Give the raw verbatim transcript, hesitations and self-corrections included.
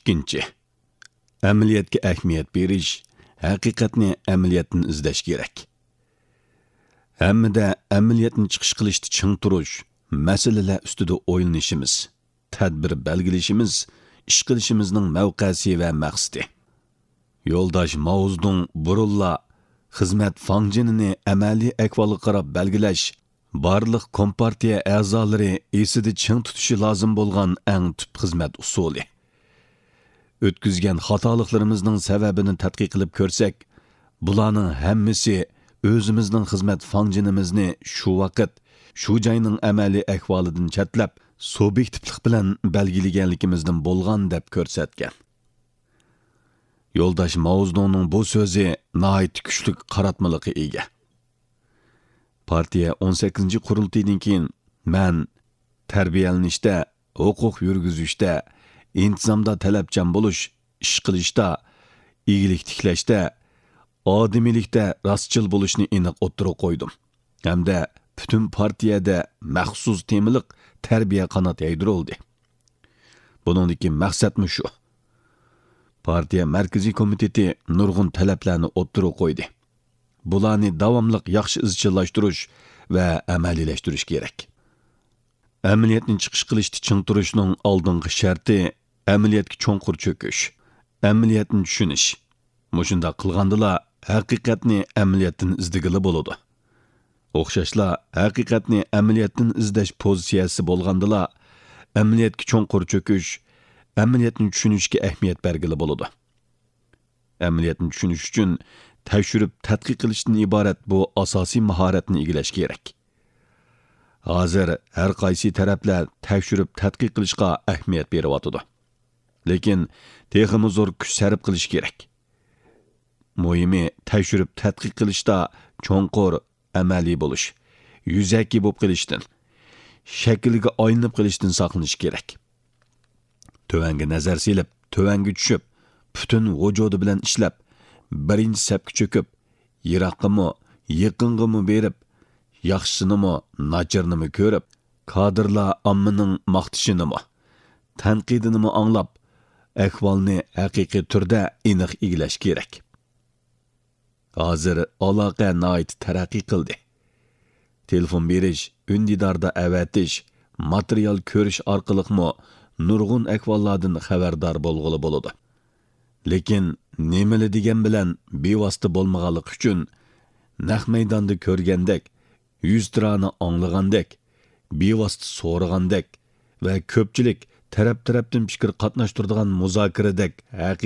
ikkinchi. Amaliyotga ahamiyat berish, haqiqatni amaliyotdan izlash kerak. Hammada amaliyotni chiqish qilishda ching turish, masalalar ustida o'ylanishimiz, tadbir belgilashimiz, ish qilishimizning mavqesi va maqsadi. Yo'ldosh Mao'zedong burulla xizmat fanjinini amaliy ahvolga qarab belgilash, barliq kompartiya a'zolari esida ching tutishi lozim bo'lgan eng tub xizmat usuli. O'tkazgan xatoliklarımızning sababini tadqiq qilib ko'rsak, bularning hammasi o'zimizning xizmat fanjinimizni shu vaqt, shu joyning amaliy ahvolidan chatlab, subyektivlik bilan belgilaganligimizdan bo'lgan deb ko'rsatgan. Yo'ldosh Mao'zedongning bu so'zi nihoyat kuchli qaratmalikka ega. Partiya o'n sakkizinchi qurultaydan keyin men tarbiyalanishda, huquq yurgizishda, intizomda talabchan bo'lish, ish qilishda, iyilik tiklashda, odimiylikda rostchil bo'lishni aniq o'ttirib qo'ydim. Hamda butun partiyada maxsus temiliq tarbiya qanot yaydirildi. Buningdagi maqsadmi shu? Partiya markaziy komiteti nurg'un talablarni o'ttirib qo'ydi. Bularni davomli yaxshi izchillashtirish va amaliylashtirish kerak. Amaliyotni chiqish qilishda ching turishning oldingi sharti amaliyotga cho'nqur cho'kish, amaliyotni tushunish. Mushunda qilgandila haqiqatni amaliyotdan izdigili bo'ladi. O'xshashla haqiqatni amaliyotdan izlash pozitsiyasi bo'lgandila amaliyotga cho'nqur cho'kish, amaliyotni tushunishga ahamiyat bergili bo'ladi. Amaliyotni tushunish uchun tekshirib tadqiq qilishdan iborat bu asosiy mahoratni egallash kerak. Hozir har qaysi taraflar tekshirib tadqiq qilishga ahamiyat beryapti. Lekin texmi zo'r kuch sarf qilish kerak. Muhimi tekshirib tadqiq qilishda cho'nqur amaliy bo'lish, yuzaki bo'lib qilishdan, shakliga aylanib qilishdan saqlanish kerak. Tövanga nazar silib, tövanga tushib, butun vujudi bilan ishlab, birinchi sapga cho'kib, yiroqqimi, yaqingimi berib, yaxshisinimi, nacharnimi ko'rib, kadrlar ommaning maqtishinimi, tanqidini anglab, ahvolni haqiqiy turda aniq egilash kerak. Hozir aloqa nihoyat taraqqiy qildi. Telefon berish, undidorda avatish, material ko'rish orqaliqmi nurg'un ahvollardan xabardor bo'lg'ili bo'ladi. Lekin nemali degan bilan bevosita bo'lmaganlik uchun naq maydonda ko'rgandek, yuz tirani anglagandek, bevosita so'ragandek va ko'pchilik taraf-tarafdan fikr qatnashtiradigan muzokiradek